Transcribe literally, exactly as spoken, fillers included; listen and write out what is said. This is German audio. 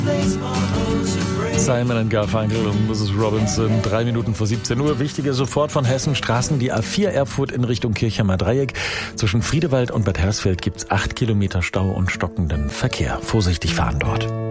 Simon and Garfunkel und Missus Robinson, drei Minuten vor siebzehn Uhr. Wichtige sofort von Hessen Straßen, die A vier Erfurt in Richtung Kirchheimer Dreieck. Zwischen Friedewald und Bad Hersfeld gibt's acht Kilometer Stau und stockenden Verkehr. Vorsichtig fahren dort.